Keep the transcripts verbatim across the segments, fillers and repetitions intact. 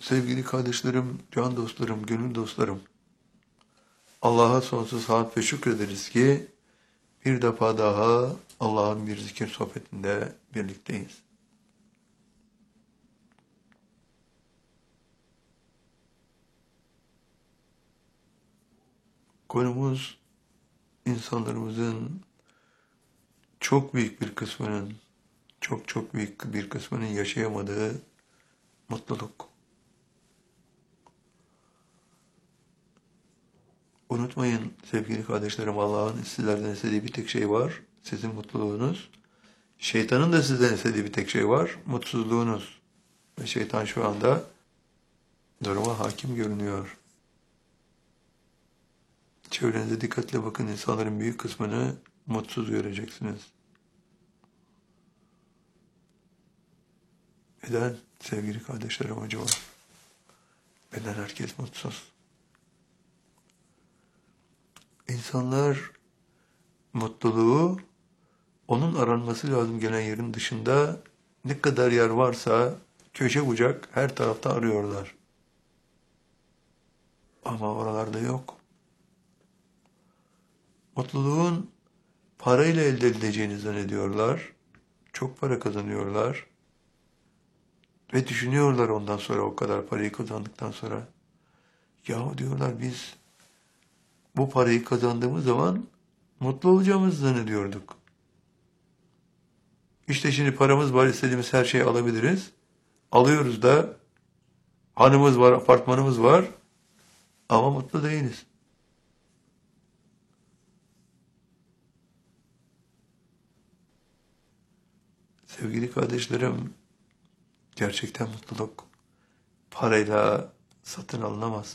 Sevgili kardeşlerim, can dostlarım, gönül dostlarım, Allah'a sonsuz hamd ve şükrederiz ki bir defa daha Allah'ın bir zikir sohbetinde birlikteyiz. Konumuz insanlarımızın çok büyük bir kısmının, çok çok büyük bir kısmının yaşayamadığı mutluluk. Unutmayın sevgili kardeşlerim, Allah'ın sizlerden istediği bir tek şey var, sizin mutluluğunuz. Şeytanın da sizden istediği bir tek şey var, mutsuzluğunuz. Ve şeytan şu anda duruma hakim görünüyor. Çevrenize dikkatle bakın, insanların büyük kısmını mutsuz göreceksiniz. Neden sevgili kardeşlerim acaba? Neden herkes mutsuz? İnsanlar mutluluğu onun aranması lazım gelen yerin dışında ne kadar yer varsa köşe bucak her tarafta arıyorlar. Ama oralarda yok. Mutluluğun parayla elde edileceğini zannediyorlar. Çok para kazanıyorlar. Ve düşünüyorlar ondan sonra, o kadar parayı kazandıktan sonra. Yahu diyorlar, biz bu parayı kazandığımız zaman mutlu olacağımızı zannediyorduk. İşte şimdi paramız var, istediğimiz her şeyi alabiliriz. Alıyoruz da, hanımız var, apartmanımız var ama mutlu değiliz. Sevgili kardeşlerim, gerçekten mutluluk parayla satın alınamaz.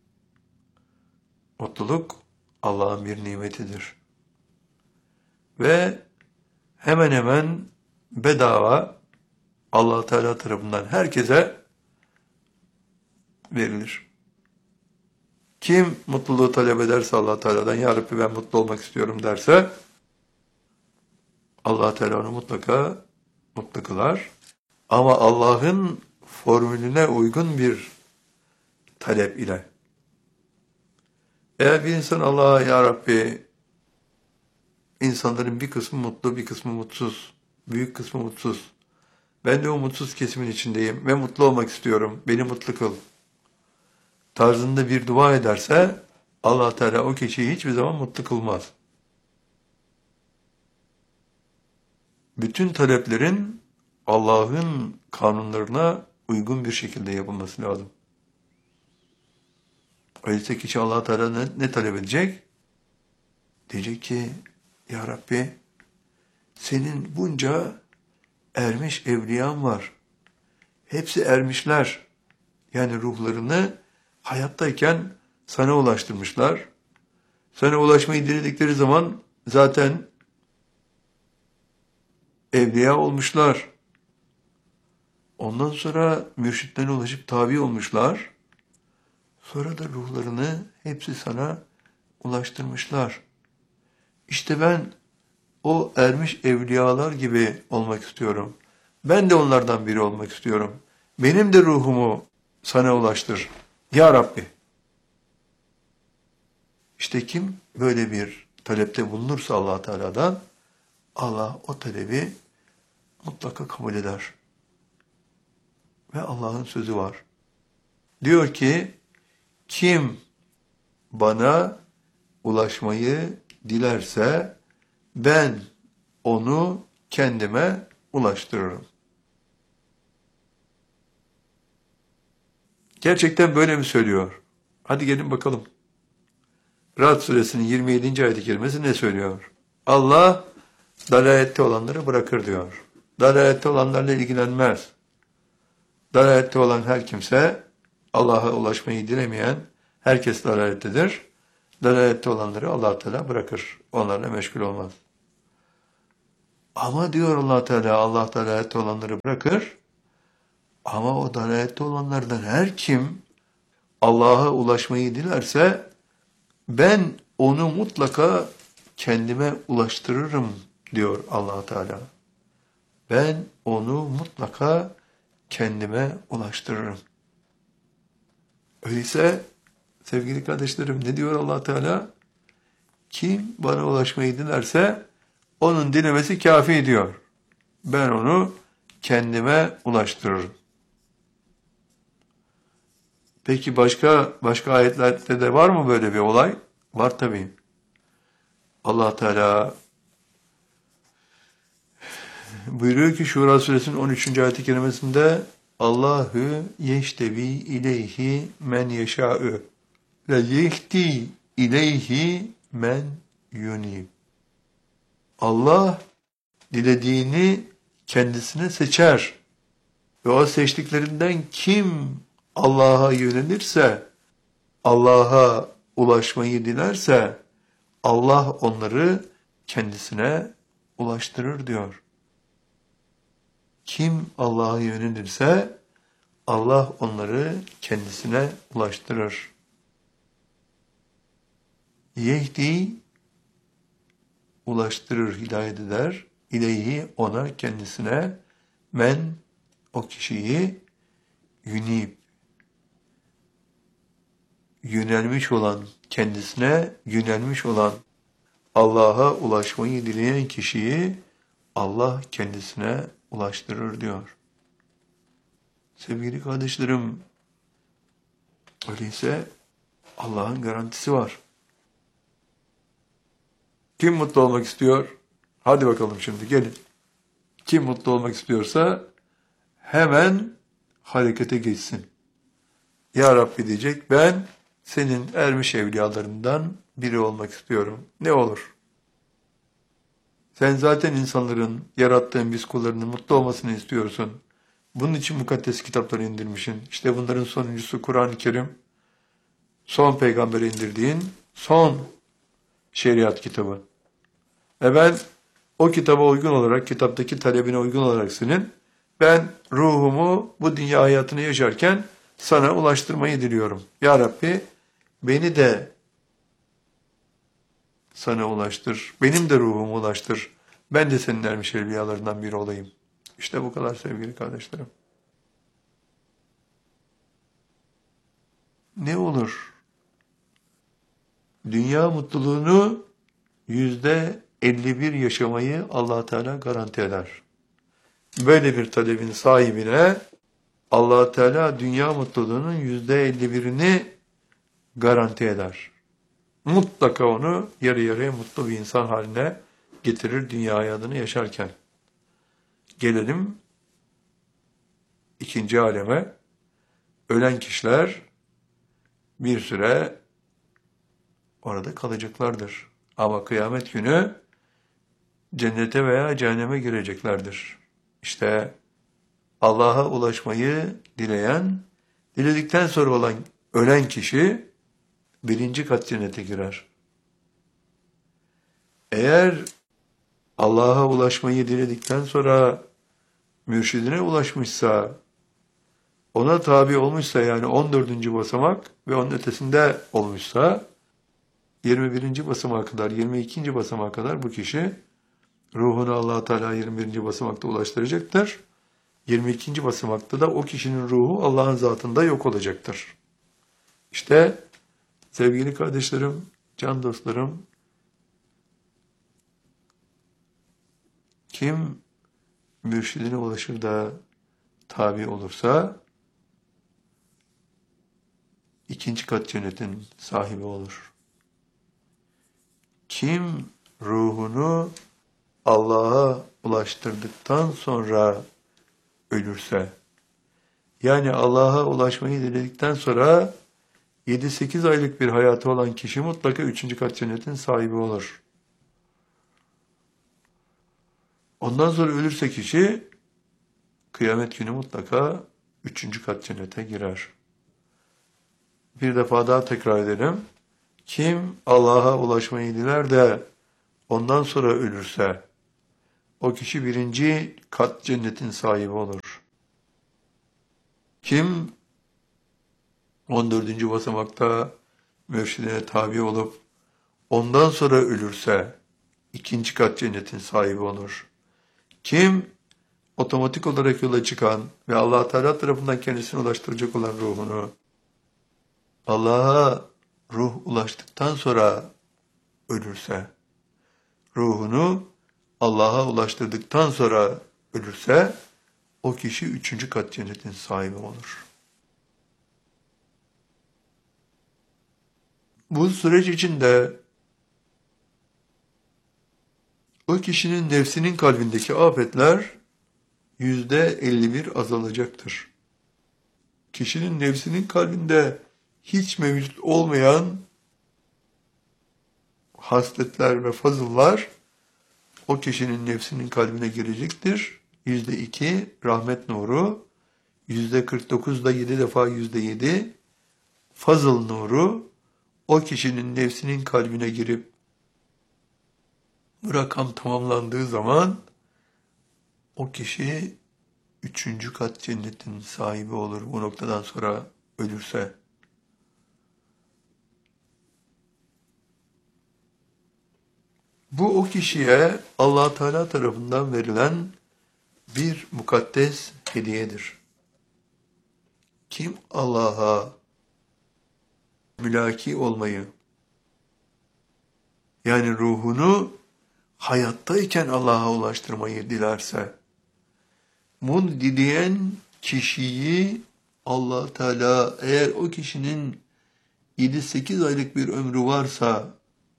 Mutluluk Allah'ın bir nimetidir. Ve hemen hemen bedava Allah Teala tarafından herkese verilir. Kim mutluluğu talep ederse Allah Teala'dan, ya Rabbi ben mutlu olmak istiyorum derse, Allah Teala onu mutlaka mutlu kılar. Ama Allah'ın formülüne uygun bir talep ile. Eğer bir insan Allah'a, ya Rabbi, insanların bir kısmı mutlu, bir kısmı mutsuz, büyük kısmı mutsuz. Ben de o mutsuz kesimin içindeyim ve mutlu olmak istiyorum, beni mutlu kıl tarzında bir dua ederse, Allah Teala o kişiyi hiçbir zaman mutlu kılmaz. Bütün taleplerin Allah'ın kanunlarına uygun bir şekilde yapılması lazım. Öyleyse kişi Allah Teala ne, ne talep edecek? Diyecek ki, ya Rabbi, senin bunca ermiş evliyan var. Hepsi ermişler. Yani ruhlarını hayattayken sana ulaştırmışlar. Sana ulaşmayı diledikleri zaman zaten evliya olmuşlar. Ondan sonra mürşitlerine ulaşıp tabi olmuşlar. Sonra da ruhlarını hepsi sana ulaştırmışlar. İşte ben o ermiş evliyalar gibi olmak istiyorum. Ben de onlardan biri olmak istiyorum. Benim de ruhumu sana ulaştır ya Rabbi. İşte kim böyle bir talepte bulunursa Allah Teala'dan, Allah o talebi mutlaka kabul eder. Ve Allah'ın sözü var. Diyor ki, kim bana ulaşmayı dilerse ben onu kendime ulaştırırım. Gerçekten böyle mi söylüyor? Hadi gelin bakalım. Ra'd suresinin yirmi yedinci ayet-i kerimesi ne söylüyor? Allah dalalette olanları bırakır diyor. Dalalette olanlarla ilgilenmez. Dalalette olan her kimse, Allah'a ulaşmayı dilemeyen herkes dalalettedir. Dalalette olanları Allah Teala bırakır. Onlarla meşgul olmaz. Ama diyor Allah Teala, Allah dalalette olanları bırakır. Ama o dalalette olanlardan her kim Allah'a ulaşmayı dilerse ben onu mutlaka kendime ulaştırırım diyor Allah Teala. Ben onu mutlaka kendime ulaştırırım. Öyleyse sevgili kardeşlerim ne diyor Allah Teala? Kim bana ulaşmayı dilerse onun dilemesi kafi diyor. Ben onu kendime ulaştırırım. Peki başka başka ayetlerde de var mı böyle bir olay? Var tabii. Allah Teala buyuruyor ki Şura suresinin on üçüncü ayet-i kerimesinde Allahu yeştevi ileyhi men yeşâ'ü ve yehdi ileyhi men yunib. Allah dilediğini kendisine seçer. Ve o seçtiklerinden kim Allah'a yönelirse, Allah'a ulaşmayı dilerse, Allah onları kendisine ulaştırır diyor. Kim Allah'a yönelirse, Allah onları kendisine ulaştırır. Yehdi, ulaştırır, hidayet eder. İleyhi, ona, kendisine, men, o kişiyi, yunib, yönelmiş olan, kendisine yönelmiş olan, Allah'a ulaşmayı dileyen kişiyi Allah kendisine ulaştırır diyor. Sevgili kardeşlerim, öyleyse Allah'ın garantisi var. Kim mutlu olmak istiyor? Hadi bakalım şimdi gelin. Kim mutlu olmak istiyorsa hemen harekete geçsin. Ya Rabbi diyecek, ben senin ermiş evliyalarından biri olmak istiyorum. Ne olur? Sen zaten insanların, yarattığın biz kullarının mutlu olmasını istiyorsun. Bunun için mukaddes kitapları indirmişsin. İşte bunların sonuncusu Kur'an-ı Kerim. Son peygambere indirdiğin son şeriat kitabı. Ve ben o kitaba uygun olarak, kitaptaki talebine uygun olarak senin, ben ruhumu bu dünya hayatını yaşarken sana ulaştırmayı diliyorum. Ya Rabbi, beni de sana ulaştır, benim de ruhumu ulaştır. Ben de senin ermiş evliyalarından biri olayım. İşte bu kadar sevgili kardeşlerim. Ne olur? Dünya mutluluğunu yüzde elli bir yaşamayı Allah Teala garanti eder. Böyle bir talebin sahibine Allah Teala dünya mutluluğunun yüzde elli birini garanti eder. Mutlaka onu yarı yarıya mutlu bir insan haline getirir dünya hayatını yaşarken. Gelelim ikinci aleme. Ölen kişiler bir süre orada kalacaklardır. Ama kıyamet günü cennete veya cehenneme gireceklerdir. İşte Allah'a ulaşmayı dileyen, diledikten sonra olan ölen kişi birinci kat cennete girer. Eğer Allah'a ulaşmayı diledikten sonra mürşidine ulaşmışsa, ona tabi olmuşsa, yani on dördüncü basamak ve onun ötesinde olmuşsa, yirmi birinci basamağa kadar, yirmi ikinci basamağa kadar bu kişi ruhunu Allah Teala yirmi birinci basamakta ulaştıracaktır. yirmi ikinci basamakta da o kişinin ruhu Allah'ın zatında yok olacaktır. İşte sevgili kardeşlerim, can dostlarım, kim mürşidine ulaşır da tabi olursa ikinci kat cennetin sahibi olur. Kim ruhunu Allah'a ulaştırdıktan sonra ölürse, yani Allah'a ulaşmayı diledikten sonra yedi sekiz aylık bir hayatı olan kişi mutlaka üçüncü kat cennetin sahibi olur. Ondan sonra ölürse kişi kıyamet günü mutlaka üçüncü kat cennete girer. Bir defa daha tekrar edelim. Kim Allah'a ulaşmayı diler de ondan sonra ölürse o kişi birinci kat cennetin sahibi olur. Kim on dördüncü basamakta mürşidine tabi olup ondan sonra ölürse ikinci kat cennetin sahibi olur. Kim otomatik olarak yola çıkan ve Allah Teala tarafından kendisine ulaştıracak olan ruhunu Allah'a ruh ulaştıktan sonra ölürse, ruhunu Allah'a ulaştırdıktan sonra ölürse, o kişi üçüncü kat cennetin sahibi olur. Bu süreç içinde o kişinin nefsinin kalbindeki afetler yüzde elli bir azalacaktır. Kişinin nefsinin kalbinde hiç mevcut olmayan hasletler ve fazıllar o kişinin nefsinin kalbine girecektir. Yüzde iki rahmet nuru, yüzde kırk dokuzda yedi defa yüzde yedi fazıl nuru o kişinin nefsinin kalbine girip bu rakam tamamlandığı zaman o kişi üçüncü kat cennetin sahibi olur bu noktadan sonra ölürse. Bu o kişiye Allah Teala tarafından verilen bir mukaddes hediyedir. Kim Allah'a mülaki olmayı, yani ruhunu hayattayken Allah'a ulaştırmayı dilerse, bunu dileyen kişiyi Allah Teala eğer o kişinin yedi sekiz aylık bir ömrü varsa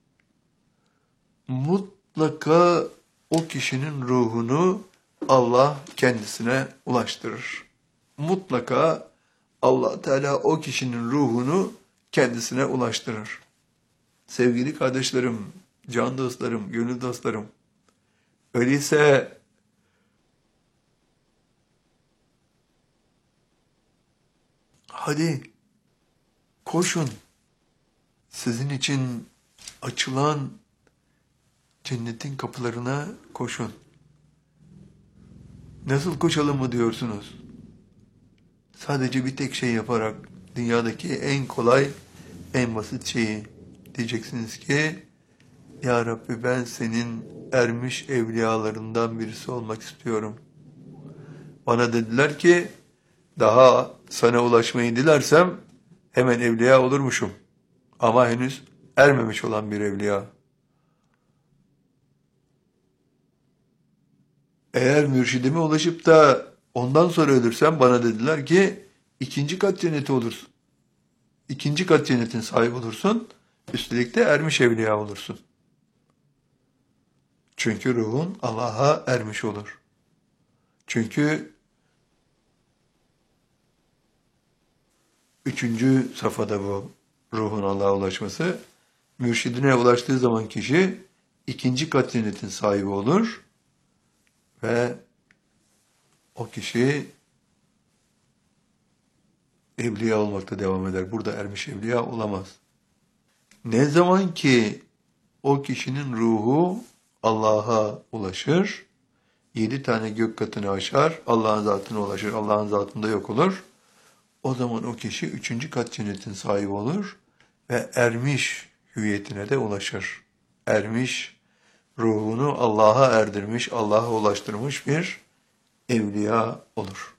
mutlaka o kişinin ruhunu Allah kendisine ulaştırır. Mutlaka Allah Teala o kişinin ruhunu kendisine ulaştırır. Sevgili kardeşlerim, can dostlarım, gönül dostlarım, öyleyse hadi koşun. Sizin için açılan cennetin kapılarına koşun. Nasıl koşalım mı diyorsunuz? Sadece bir tek şey yaparak dünyadaki en kolay, en basit şeyi diyeceksiniz ki Ya Rabbi ben senin ermiş evliyalarından birisi olmak istiyorum. Bana dediler ki daha sana ulaşmayı dilersem hemen evliya olurmuşum. Ama henüz ermemiş olan bir evliya. Eğer mürşidime ulaşıp da ondan sonra ölürsem bana dediler ki ikinci kat cenneti olursun. İkinci kat cennetin sahibi olursun. Üstelik de ermiş evliya olursun. Çünkü ruhun Allah'a ermiş olur. Çünkü üçüncü safhada bu ruhun Allah'a ulaşması. Mürşidine ulaştığı zaman kişi ikinci kat cennetin sahibi olur ve o kişi evliya olmakta devam eder. Burada ermiş evliya olamaz. Ne zaman ki o kişinin ruhu Allah'a ulaşır, yedi tane gök katını aşar, Allah'ın zatına ulaşır, Allah'ın zatında yok olur. O zaman o kişi üçüncü kat cennetin sahibi olur ve ermiş hüviyetine de ulaşır. Ermiş, ruhunu Allah'a erdirmiş, Allah'a ulaştırmış bir evliya olur.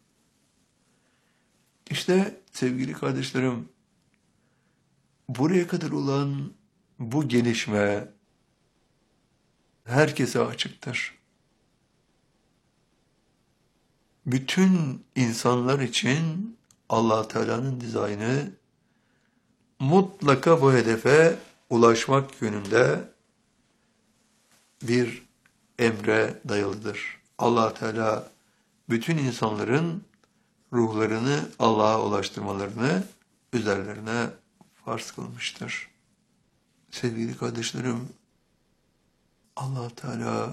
İşte sevgili kardeşlerim, buraya kadar olan bu gelişme herkese açıktır. Bütün insanlar için Allah Teala'nın dizaynı mutlaka bu hedefe ulaşmak yönünde bir emre dayalıdır. Allah Teala bütün insanların ruhlarını Allah'a ulaştırmalarını üzerlerine farz kılmıştır. Sevgili kardeşlerim, Allah Teala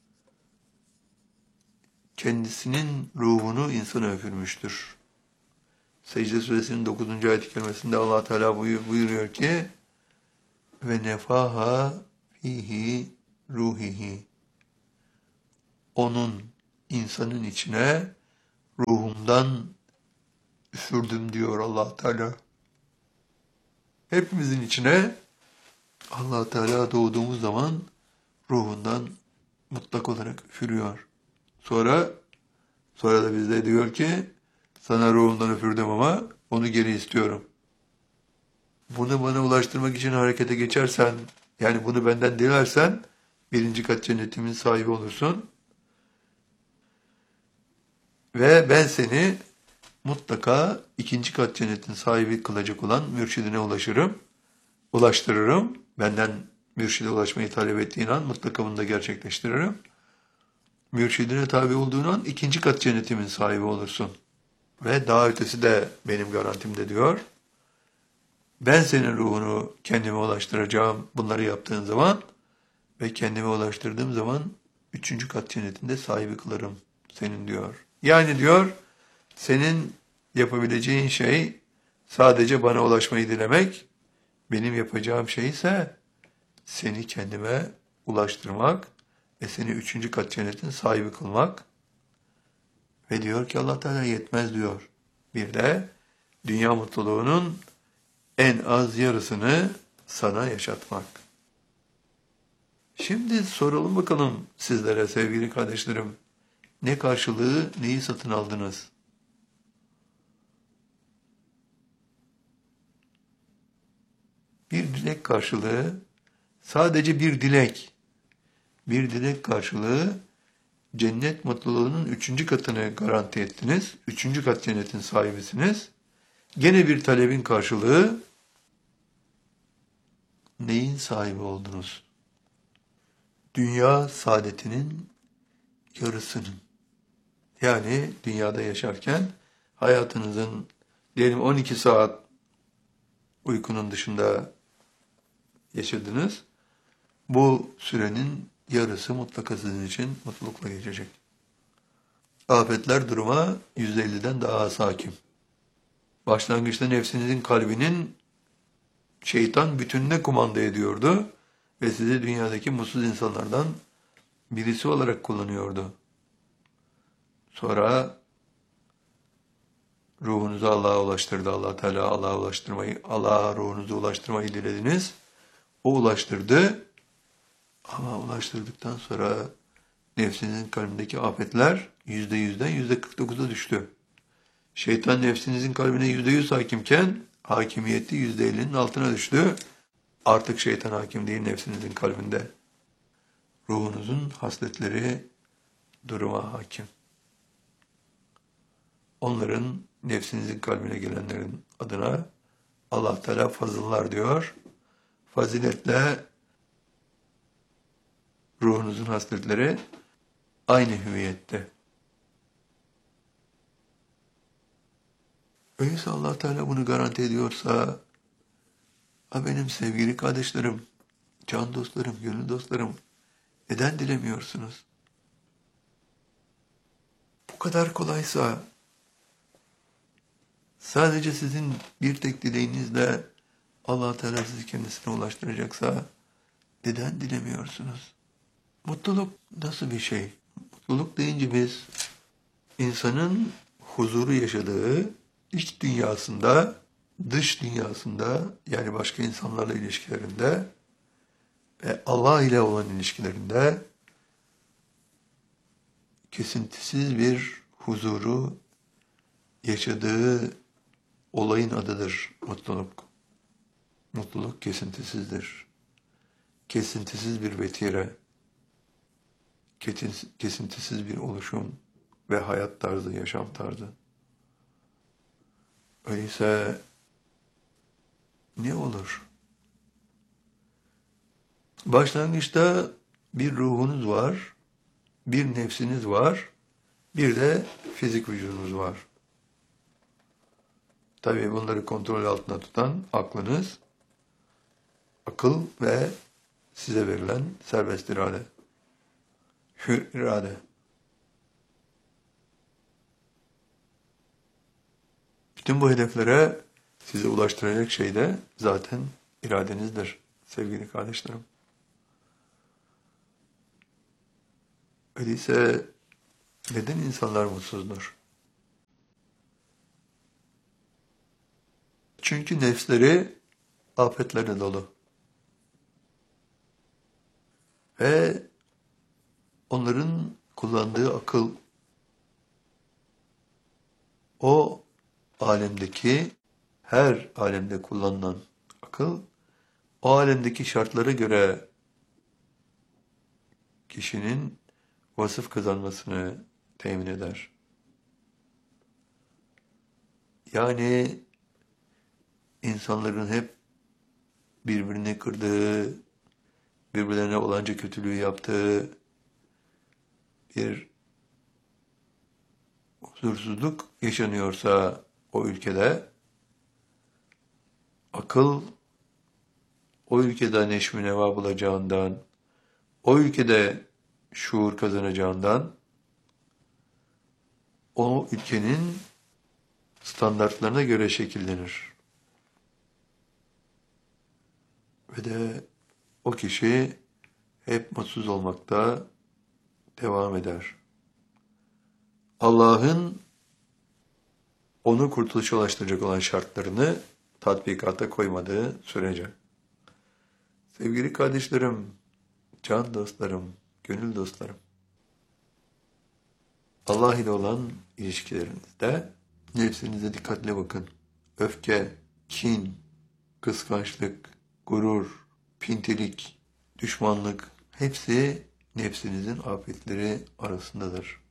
kendisinin ruhunu insana üfürmüştür. Secde suresinin dokuzuncu ayet-i kerimesinde Allah Teala buyuruyor ki ve nefaha fihi ruhihi, onun insanın içine ruhumdan üfürdüm diyor Allah Teala. Hepimizin içine Allah Teala doğduğumuz zaman ruhundan mutlak olarak üfürüyor. Sonra sonra da bizde diyor ki sana ruhumdan üfürdüm ama onu geri istiyorum. Bunu bana ulaştırmak için harekete geçersen, yani bunu benden dilersen, birinci kat cennetimin sahibi olursun. Ve ben seni mutlaka ikinci kat cennetin sahibi kılacak olan mürşidine ulaşırım, ulaştırırım. Benden mürşide ulaşmayı talep ettiğin an mutlaka bunu da gerçekleştiririm. Mürşidine tabi olduğun an ikinci kat cennetimin sahibi olursun. Ve daha ötesi de benim garantimde diyor. Ben senin ruhunu kendime ulaştıracağım bunları yaptığın zaman ve kendime ulaştırdığım zaman üçüncü kat cennetinde sahibi kılarım senin diyor. Yani diyor senin yapabileceğin şey sadece bana ulaşmayı dilemek, benim yapacağım şey ise seni kendime ulaştırmak ve seni üçüncü kat cennetin sahibi kılmak. Ve diyor ki Allah Teala yetmez diyor. Bir de dünya mutluluğunun en az yarısını sana yaşatmak. Şimdi soralım bakalım sizlere sevgili kardeşlerim. Ne karşılığı neyi satın aldınız? Bir dilek karşılığı, sadece bir dilek, bir dilek karşılığı cennet mutluluğunun üçüncü katını garanti ettiniz. Üçüncü kat cennetin sahibisiniz. Gene bir talebin karşılığı neyin sahibi oldunuz? Dünya saadetinin yarısının. Yani dünyada yaşarken hayatınızın diyelim on iki saat uykunun dışında yaşadınız. Bu sürenin yarısı mutlaka sizin için mutlulukla geçecek. Afetler duruma yüzde elliden daha az hakim. Başlangıçta nefsinizin kalbinin şeytan bütününe kumanda ediyordu ve sizi dünyadaki mutsuz insanlardan birisi olarak kullanıyordu. Sonra ruhunuzu Allah'a ulaştırdı. Allah Teala Allah'a ulaştırmayı, Allah'a ruhunuzu ulaştırmayı dilediniz. O ulaştırdı. Ama ulaştırdıktan sonra nefsinizin kalbindeki afetler yüzde yüzden yüzde kırk dokuza düştü. Şeytan nefsinizin kalbine yüzde yüz hakimken hakimiyeti yüzde ellinin altına düştü. Artık şeytan hakim değil nefsinizin kalbinde. Ruhunuzun hasletleri duruma hakim. Onların nefsinizin kalbine gelenlerin adına Allah Teala fazıllar diyor. Faziletle ruhunuzun hasletleri aynı hüviyette. Öyleyse Allah Teala bunu garanti ediyorsa, ha benim sevgili kardeşlerim, can dostlarım, gönül dostlarım, neden dilemiyorsunuz? Bu kadar kolaysa, sadece sizin bir tek dileğinizle Allah Teala sizi kendisine ulaştıracaksa, neden dilemiyorsunuz? Mutluluk nasıl bir şey? Mutluluk deyince biz, insanın huzuru yaşadığı iç dünyasında, dış dünyasında, yani başka insanlarla ilişkilerinde ve Allah ile olan ilişkilerinde kesintisiz bir huzuru yaşadığı olayın adıdır mutluluk. Mutluluk kesintisizdir. Kesintisiz bir vetire, kesintisiz bir oluşum ve hayat tarzı, yaşam tarzı. Öyleyse ne olur? Başlangıçta bir ruhunuz var, bir nefsiniz var, bir de fizik vücudunuz var. Tabii bunları kontrol altında tutan aklınız, akıl ve size verilen serbest irade, hür irade. Bütün bu hedeflere sizi ulaştıracak şey de zaten iradenizdir sevgili kardeşlerim. Öyleyse neden insanlar mutsuzdur? Çünkü nefsleri afetlerle dolu. Ve onların kullandığı akıl o alemdeki her alemde kullanılan Akıl, o alemdeki şartlara göre kişinin vasıf kazanmasını temin eder. Yani insanların hep birbirini kırdığı, birbirlerine olanca kötülüğü yaptığı bir huzursuzluk yaşanıyorsa o ülkede, akıl o ülkede neşvi neva bulacağından, o ülkede şuur kazanacağından, o ülkenin standartlarına göre şekillenir. Ve de o kişi hep mutsuz olmakta devam eder. Allah'ın onu kurtuluşa ulaştıracak olan şartlarını tatbikata koymadığı sürece. Sevgili kardeşlerim, can dostlarım, gönül dostlarım, Allah ile olan ilişkilerinizde nefsinize dikkatle bakın. Öfke, kin, kıskançlık, gurur, pintilik, düşmanlık hepsi nefsinizin afetleri arasındadır.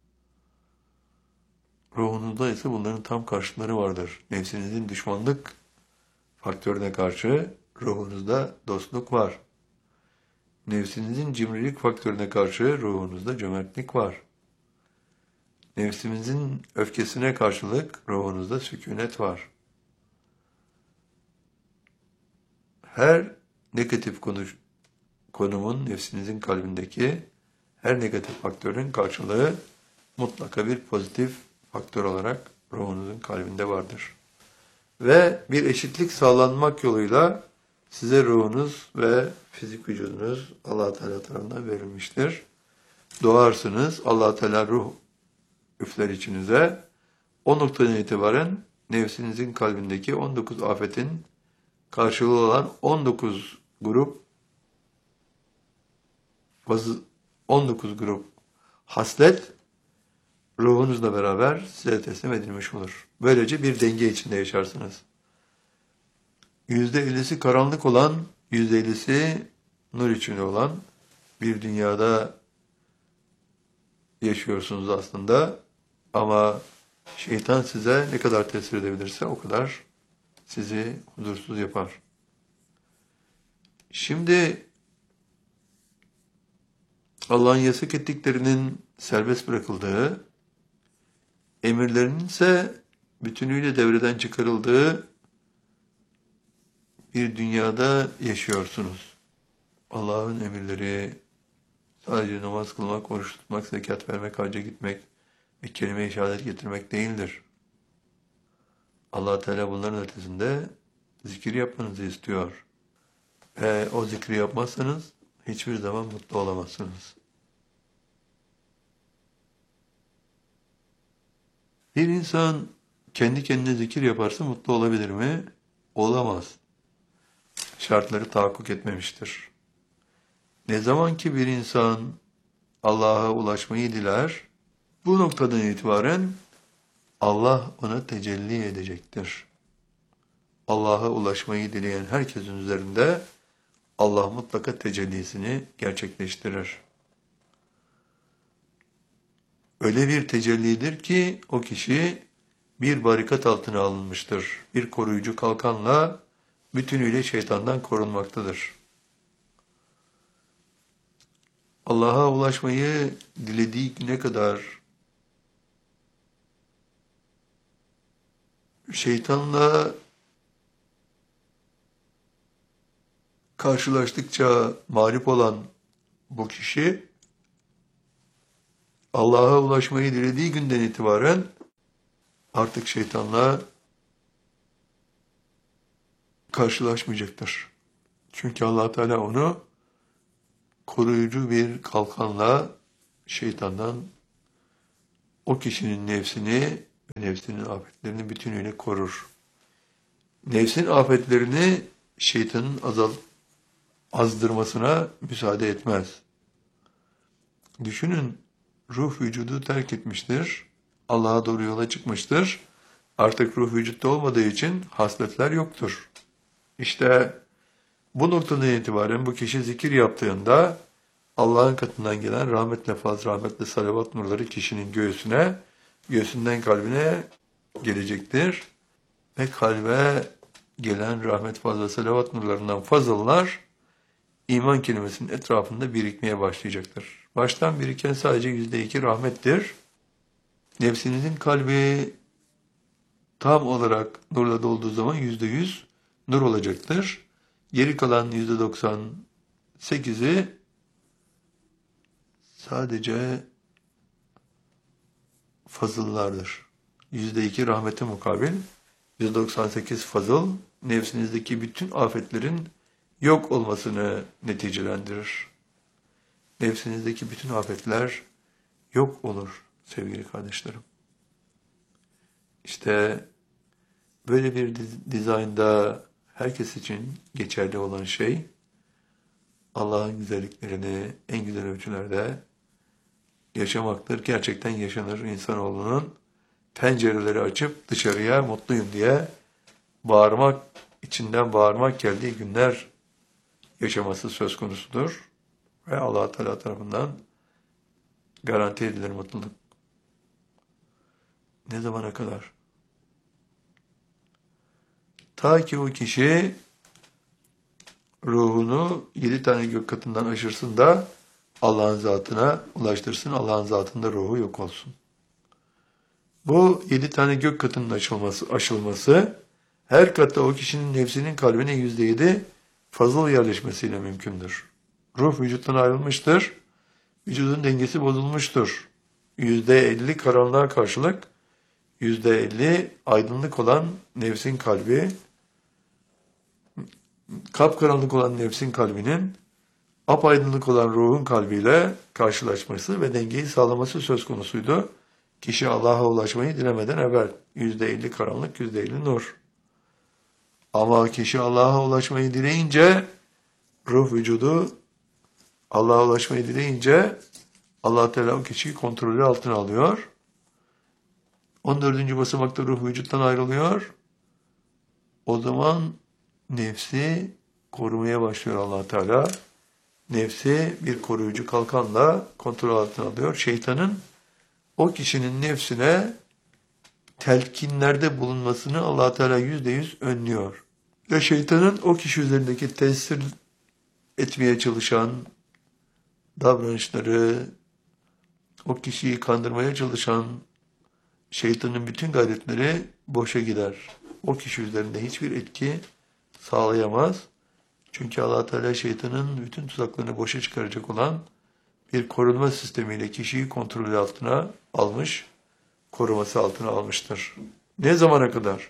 Ruhunuzda ise bunların tam karşıtları vardır. Nefsinizin düşmanlık faktörüne karşı ruhunuzda dostluk var. Nefsinizin cimrilik faktörüne karşı ruhunuzda cömertlik var. Nefsimizin öfkesine karşılık ruhunuzda sükunet var. Her negatif konuş, konumun nefsinizin kalbindeki her negatif faktörün karşılığı mutlaka bir pozitif faktör olarak ruhunuzun kalbinde vardır. Ve bir eşitlik sağlanmak yoluyla size ruhunuz ve fizik vücudunuz Allah Teala tarafından verilmiştir. Doğarsınız, Allah Teala ruh üfler içinize. O noktadan itibaren nefsinizin kalbindeki on dokuz afetin karşılığı olan on dokuz grup on dokuz grup haslet ruhunuzla beraber size teslim edilmiş olur. Böylece bir denge içinde yaşarsınız. Yüzde ellisi karanlık olan, yüzde ellisi nur içinde olan bir dünyada yaşıyorsunuz aslında. Ama şeytan size ne kadar tesir edebilirse o kadar sizi huzursuz yapar. Şimdi Allah'ın yasak ettiklerinin serbest bırakıldığı, emirlerinin ise bütünüyle devreden çıkarıldığı bir dünyada yaşıyorsunuz. Allah'ın emirleri sadece namaz kılmak, oruç tutmak, zekat vermek, hacca gitmek ve kelime-i şehadet getirmek değildir. Allah Teala bunların ötesinde zikir yapmanızı istiyor. Ve o zikri yapmazsanız hiçbir zaman mutlu olamazsınız. Bir insan kendi kendine zikir yaparsa mutlu olabilir mi? Olamaz. Şartları tahakkuk etmemiştir. Ne zaman ki bir insan Allah'a ulaşmayı diler, bu noktadan itibaren Allah ona tecelli edecektir. Allah'a ulaşmayı dileyen herkesin üzerinde Allah mutlaka tecellisini gerçekleştirir. Öyle bir tecellidir ki o kişi bir barikat altına alınmıştır. Bir koruyucu kalkanla bütünüyle şeytandan korunmaktadır. Allah'a ulaşmayı dilediği güne kadar şeytanla karşılaştıkça mağlup olan bu kişi Allah'a ulaşmayı dilediği günden itibaren artık şeytanla karşılaşmayacaktır. Çünkü Allah Teala onu koruyucu bir kalkanla şeytandan o kişinin nefsini ve nefsinin afetlerini bütünüyle korur. Nefsin afetlerini şeytanın azal, azdırmasına müsaade etmez. Düşünün, ruh vücudu terk etmiştir, Allah'a doğru yola çıkmıştır. Artık ruh vücutta olmadığı için hasletler yoktur. İşte bu noktadan itibaren bu kişi zikir yaptığında Allah'ın katından gelen rahmetle faz, rahmetle salavat nurları kişinin göğsüne, göğsünden kalbine gelecektir. Ve kalbe gelen rahmet, faz ve salavat nurlarından fazıllar iman kelimesinin etrafında birikmeye başlayacaktır. Baştan biriken sadece yüzde iki rahmettir. Nefsinizin kalbi tam olarak nurla dolduğu zaman yüzde yüz nur olacaktır. Geri kalan yüzde doksan sekizi sadece fazıllardır. Yüzde iki rahmete mukabil, yüzde doksan sekiz fazıl, nefsinizdeki bütün afetlerin yok olmasını neticelendirir. Nefsinizdeki bütün afetler yok olur sevgili kardeşlerim. İşte böyle bir dizaynda herkes için geçerli olan şey, Allah'ın güzelliklerini en güzel ölçülerde yaşamaktır. Gerçekten yaşanır insanoğlunun pencereleri açıp dışarıya mutluyum diye bağırmak, içinden bağırmak geldiği günler yaşaması söz konusudur. Ve Allah Teala tarafından garanti edilir mutluluk. Ne zamana kadar? Ta ki o kişi ruhunu yedi tane gök katından aşırsın da Allah'ın zatına ulaştırsın, Allah'ın zatında ruhu yok olsun. Bu yedi tane gök katının aşılması, aşılması her katta o kişinin nefsinin kalbine yüzde yedi fazıl yerleşmesiyle mümkündür. Ruh vücuttan ayrılmıştır, vücudun dengesi bozulmuştur. Yüzde elli karanlığa karşılık, yüzde elli aydınlık olan nefsin kalbi, kapkaranlık olan nefsin kalbinin apaydınlık olan ruhun kalbiyle karşılaşması ve dengeyi sağlaması söz konusuydu. Kişi Allah'a ulaşmayı dilemeden evvel yüzde elli karanlık, yüzde elli nur. Ama kişi Allah'a ulaşmayı dileyince ruh vücudu Allah'a ulaşmayı dileyince Allah Teala o kişiyi kontrolü altına alıyor. on dördüncü basamakta ruh vücuttan ayrılıyor. O zaman nefsi korumaya başlıyor Allah Teala. Nefsi bir koruyucu kalkanla kontrol altına alıyor. Şeytanın o kişinin nefsine telkinlerde bulunmasını Allah Teala yüzde yüz önlüyor. Ve şeytanın o kişi üzerindeki tesir etmeye çalışan davranışları, o kişiyi kandırmaya çalışan şeytanın bütün gayretleri boşa gider. O kişi üzerinde hiçbir etki sağlayamaz. Çünkü Allah Teala şeytanın bütün tuzaklarını boşa çıkaracak olan bir korunma sistemiyle kişiyi kontrolü altına almış, koruması altına almıştır. Ne zamana kadar?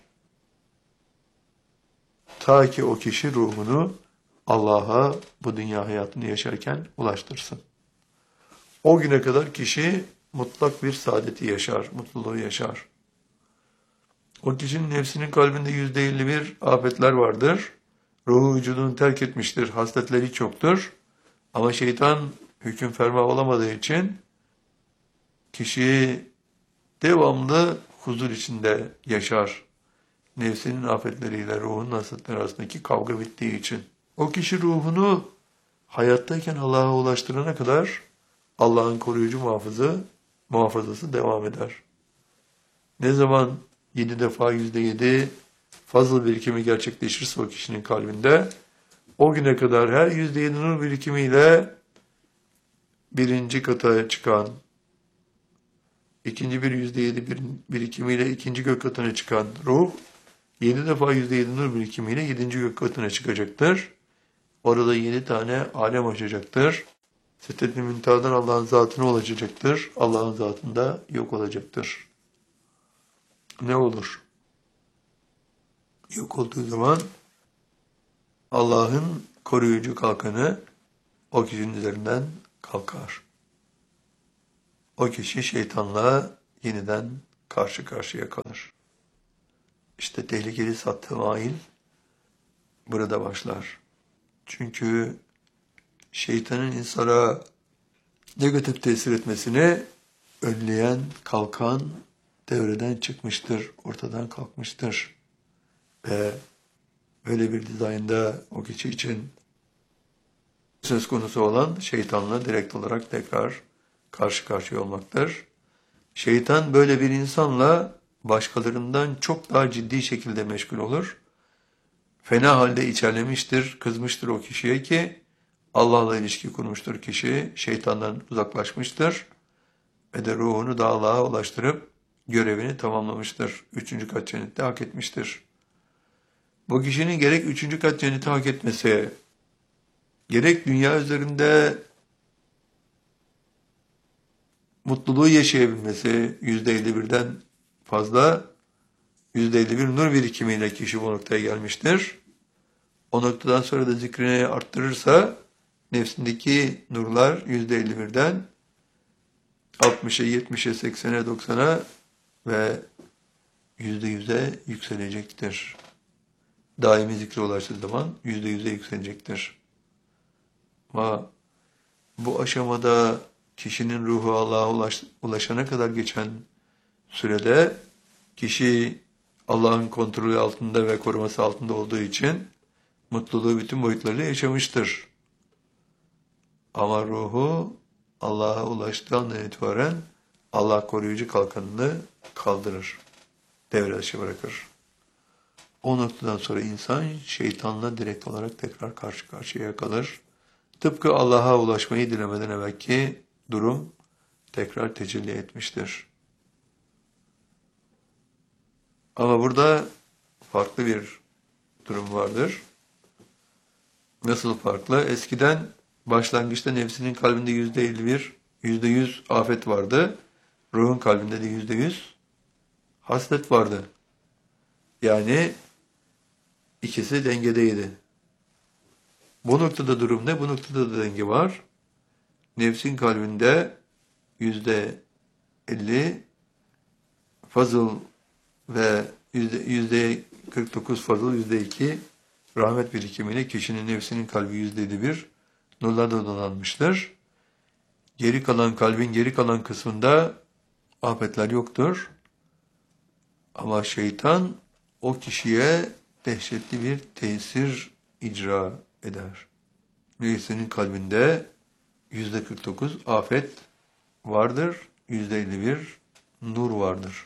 Ta ki o kişi ruhunu Allah'a bu dünya hayatını yaşarken ulaştırsın. O güne kadar kişi mutlak bir saadeti yaşar, mutluluğu yaşar. O kişinin nefsinin kalbinde yüzde elli bir afetler vardır. Ruhu vücudunu terk etmiştir, hasletleri hiç yoktur. Ama şeytan hüküm ferma olamadığı için kişi devamlı huzur içinde yaşar. Nefsinin afetleriyle ruhun hasletleri arasındaki kavga bittiği için. O kişi ruhunu hayattayken Allah'a ulaştırana kadar Allah'ın koruyucu muhafızı, muhafazası devam eder. Ne zaman yedi defa yüzde yedi fazla birikimi gerçekleşirse o kişinin kalbinde, o güne kadar her yüzde yedi nur birikimiyle birinci kata çıkan, ikinci bir yüzde yedi bir birikimiyle ikinci gök katına çıkan ruh, yedi defa yüzde yedi nur birikimiyle yedinci gök katına çıkacaktır. Orada yedi tane alem açacaktır. Siddetli Münteha'dan Allah'ın zatına ulaşacaktır. Allah'ın zatında yok olacaktır. Ne olur? Yok olduğu zaman Allah'ın koruyucu kalkanı o kişinin üzerinden kalkar. O kişi şeytanla yeniden karşı karşıya kalır. İşte tehlikeli sattı-mail burada başlar. Çünkü şeytanın insana negatif tesir etmesini önleyen kalkan devreden çıkmıştır, ortadan kalkmıştır. Ve öyle bir dizaynda o kişi için söz konusu olan şeytanla direkt olarak tekrar karşı karşıya olmaktır. Şeytan böyle bir insanla başkalarından çok daha ciddi şekilde meşgul olur. Fena halde içerlemiştir, kızmıştır o kişiye ki Allah'la ilişki kurmuştur kişi, şeytandan uzaklaşmıştır ve de ruhunu da Allah'a ulaştırıp görevini tamamlamıştır. Üçüncü kat cennette hak etmiştir. Bu kişinin gerek üçüncü kat cenneti hak etmesi, gerek dünya üzerinde mutluluğu yaşayabilmesi yüzde elli birden fazla, yüzde elli bir nur birikimiyle kişi bu noktaya gelmiştir. O noktadan sonra da zikrini arttırırsa nefsindeki nurlar yüzde elli birden altmışa, yetmişe, seksene, doksana ve yüzde yüze yükselecektir. Daimi zikre ulaştığı zaman yüzde yüze yükselecektir. Ama bu aşamada kişinin ruhu Allah'a ulaş, ulaşana kadar geçen sürede kişi Allah'ın kontrolü altında ve koruması altında olduğu için mutluluğu bütün boyutlarıyla yaşamıştır. Ama ruhu Allah'a ulaştığı andan itibaren Allah koruyucu kalkanını kaldırır, devre dışı bırakır. O noktadan sonra insan şeytanla direkt olarak tekrar karşı karşıya kalır. Tıpkı Allah'a ulaşmayı dilemeden evvelki durum tekrar tecelli etmiştir. Ama burada farklı bir durum vardır. Nasıl farklı? Eskiden başlangıçta nefsinin kalbinde yüzde elli bir, yüzde yüz afet vardı. Ruhun kalbinde de yüzde yüz haslet vardı. Yani ikisi dengedeydi. Bu noktada durum ne? Bu noktada da denge var. Nefsin kalbinde yüzde elli fazıl ve yüzde, yüzde kırk dokuz fazıl, yüzde iki rahmet birikimiyle kişinin nefsinin kalbi yüzde elli bir nurlarla donanmıştır. Geri kalan kalbin geri kalan kısmında afetler yoktur. Ama şeytan o kişiye dehşetli bir tesir icra eder. Nefsinin kalbinde yüzde kırk dokuz afet vardır, yüzde elli bir nur vardır.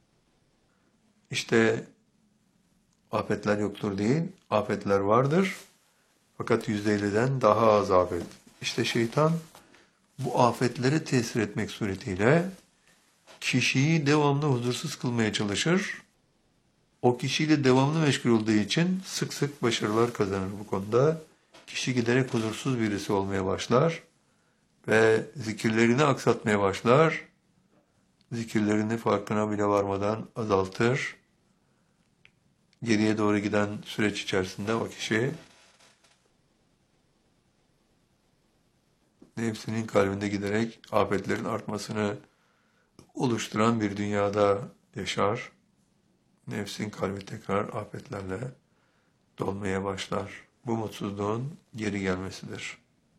İşte afetler yoktur değil, afetler vardır. Fakat yüzde elliden daha az afet. İşte şeytan bu afetlere tesir etmek suretiyle kişiyi devamlı huzursuz kılmaya çalışır. O kişiyle devamlı meşgul olduğu için sık sık başarılar kazanır bu konuda. Kişi giderek huzursuz birisi olmaya başlar ve zikirlerini aksatmaya başlar. Zikirlerini farkına bile varmadan azaltır. Geriye doğru giden süreç içerisinde o kişi nefsinin kalbinde giderek afetlerin artmasını oluşturan bir dünyada yaşar. Nefsin kalbi tekrar afetlerle dolmaya başlar. Bu mutsuzluğun geri gelmesidir.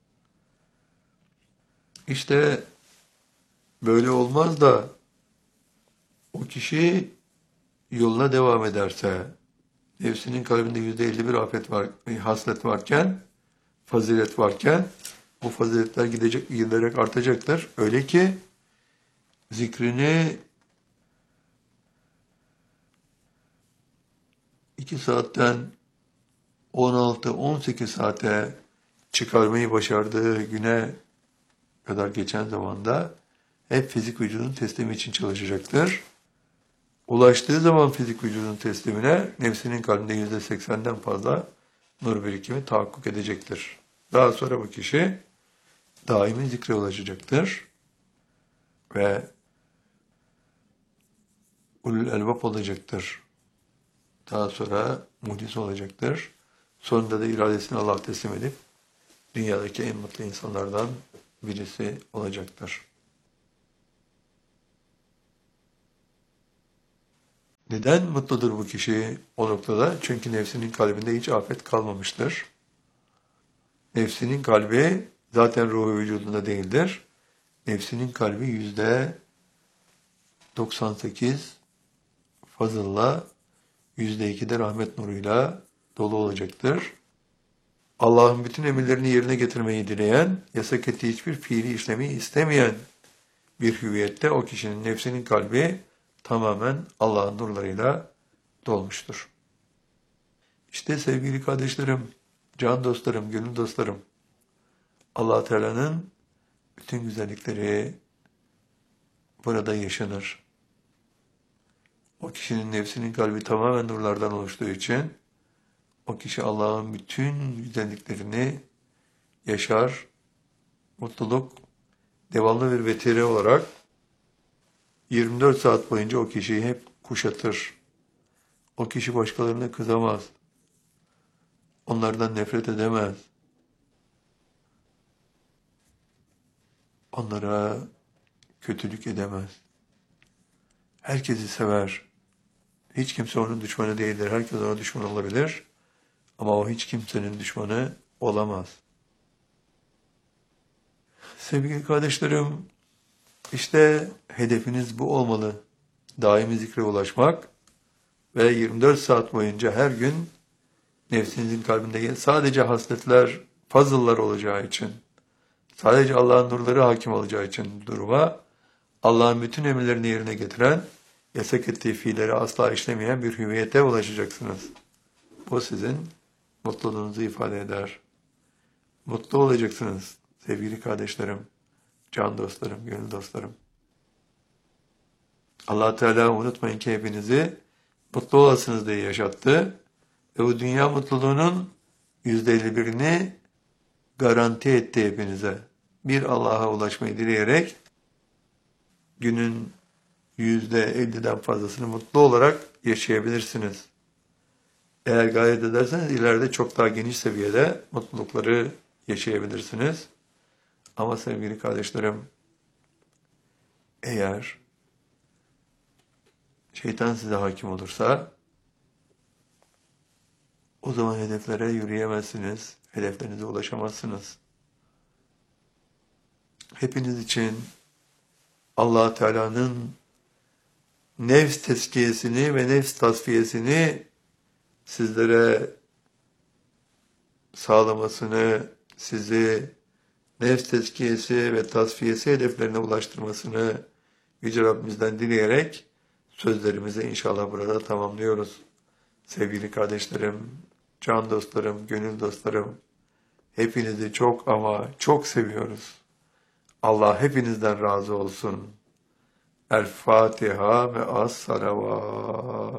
İşte böyle olmaz da o kişi yoluna devam ederse, nefsinin kalbinde yüzde elli bir afet var, haslet varken, fazilet varken, bu faziletler gidecek, giderek artacaktır. Öyle ki zikrini iki saatten on altı on sekiz saate çıkarmayı başardığı güne kadar geçen zamanda hep fizik vücudun teslimi için çalışacaktır. Ulaştığı zaman fizik vücudun teslimine nefsinin kalbinde yüzde seksenden fazla nur birikimi tahakkuk edecektir. Daha sonra bu kişi daimi zikre ulaşacaktır ve ulul elbap olacaktır. Daha sonra mucize olacaktır. Sonunda da iradesini Allah'a teslim edip dünyadaki en mutlu insanlardan birisi olacaktır. Neden mutludur bu kişi o noktada? Çünkü nefsinin kalbinde hiç afet kalmamıştır. Nefsinin kalbi zaten ruhu vücudunda değildir. Nefsinin kalbi yüzde doksan sekiz fazılla, yüzde iki de rahmet nuruyla dolu olacaktır. Allah'ın bütün emirlerini yerine getirmeyi dileyen, yasak ettiği hiçbir fiili işlemi istemeyen bir hüviyette o kişinin nefsinin kalbi tamamen Allah'ın nurlarıyla dolmuştur. İşte sevgili kardeşlerim, can dostlarım, gönül dostlarım, Allah Teala'nın bütün güzellikleri burada yaşanır. O kişinin nefsinin kalbi tamamen nurlardan oluştuğu için o kişi Allah'ın bütün güzelliklerini yaşar, mutluluk devamlı bir vetire olarak yirmi dört saat boyunca o kişiyi hep kuşatır. O kişi başkalarına kızamaz. Onlardan nefret edemez. Onlara kötülük edemez. Herkesi sever. Hiç kimse onun düşmanı değildir. Herkes ona düşman olabilir. Ama o hiç kimsenin düşmanı olamaz. Sevgili kardeşlerim, işte hedefiniz bu olmalı. Daimi zikre ulaşmak ve yirmi dört saat boyunca her gün nefsinizin kalbinde sadece hasletler, puzzle'lar olacağı için, sadece Allah'ın nurları hakim olacağı için duruma, Allah'ın bütün emirlerini yerine getiren, yasak ettiği fiilleri asla işlemeyen bir hüviyete ulaşacaksınız. Bu sizin mutluluğunuzu ifade eder. Mutlu olacaksınız sevgili kardeşlerim, can dostlarım, gönül dostlarım. Allah Teala unutmayın ki hepinizi mutlu olasınız diye yaşattı ve bu dünya mutluluğunun yüzde elli birini garanti etti hepinize. Bir Allah'a ulaşmayı dileyerek günün yüzde elliden fazlasını mutlu olarak yaşayabilirsiniz. Eğer gayret ederseniz ileride çok daha geniş seviyede mutlulukları yaşayabilirsiniz. Ama sevgili kardeşlerim, eğer şeytan size hakim olursa o zaman hedeflere yürüyemezsiniz, hedeflerinize ulaşamazsınız. Hepiniz için Allah Teala'nın nefs tezkiyesini ve nefs tasfiyesini sizlere sağlamasını, sizi nefs tezkiyesi ve tasfiyesi hedeflerine ulaştırmasını Yüce Rabbimizden dileyerek sözlerimizi inşallah burada tamamlıyoruz. Sevgili kardeşlerim, can dostlarım, gönül dostlarım, hepinizi çok ama çok seviyoruz. Allah hepinizden razı olsun. El Fatiha ve as-salavat.